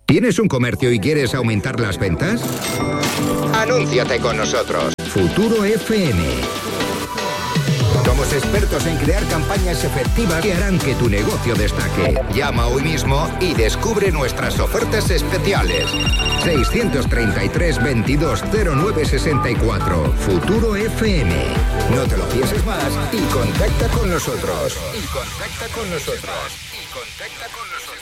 ¿Tienes un comercio y quieres aumentar las ventas? Anúnciate con nosotros. Futuro FM. Somos expertos en crear campañas efectivas que harán que tu negocio destaque. Llama hoy mismo y descubre nuestras ofertas especiales. 633 22 09 64. Futuro FM. No te lo pienses más y contacta con nosotros.